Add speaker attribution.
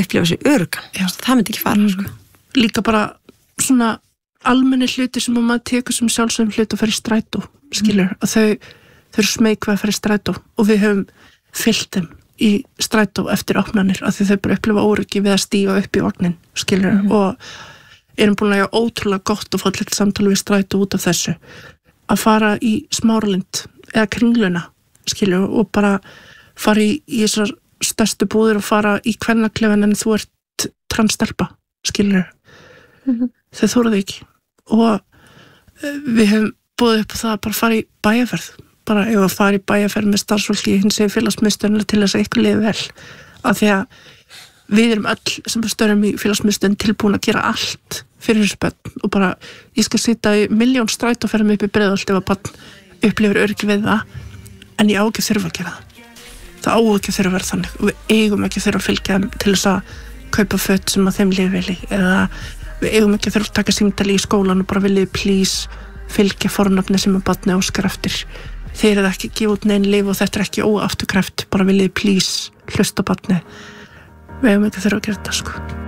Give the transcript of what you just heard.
Speaker 1: upplifa sig öruggan. Það myndi ekki fara, sko.
Speaker 2: Líka bara svona almenni hluti sem maður tekur sem sjálfsögum hlut að fara í strætó, skilur, að þau eru smeyk við að fara í strætó og við höfum fyllt þeim í strætó eftir opnanir af því þau bara upplifa óryggi við að stíga upp í vagnin, skilur, og erum búin að hafa ótrúlega gott og fallegt samtal við strætó út af þessu. Að fara í Smáralind eða Kringluna, skilur, og bara fara í þessar stærstu búðir og fara í kvennaklefin en þú ert transstelpa, skilur. Þau þóraðu ekki og við höfum búið upp á það að bara fara í bæjarferð, bara ef að fara í bæjarferð með starfsfólki hins vegar félagsmiðstöðinni til þess að ykkur liði vel, af því að við erum öll sem störum í félagsmiðstöðinni tilbúin að gera allt fyrir þessu börn og bara ég skal sitja í 1.000.000 strætóferðum upp í Breiðholt ef að barn upplifir öryggi við það, en ég á ekki þurfa að gera það á ekki þurfa að vera þannig og við eigum ekki þurfa að fylgja þeim til þess að kaupa föt sem að þeim liði vel í, eða við eigum ekki þurfa að taka símtali í skólan og bara viljið please fylgja fornafni sem að barni óskar eftir. Þeir eru ekki að gefa út neinn lyf og þetta er ekki óafturkræft, bara viljið please hlusta á barni. Við eigum ekki þurfa að gera þetta, sko.